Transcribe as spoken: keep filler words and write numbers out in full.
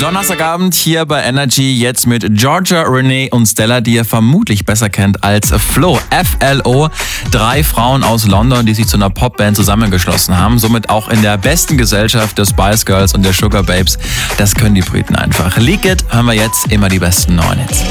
Donnerstagabend hier bei Energy, jetzt mit Georgia, Renee und Stella, die ihr vermutlich besser kennt als Flo. F L O, drei Frauen aus London, die sich zu einer Popband zusammengeschlossen haben. Somit auch in der besten Gesellschaft der Spice Girls und der Sugar Babes. Das können die Briten einfach. Leak It, hören wir jetzt immer die besten neuen Hits.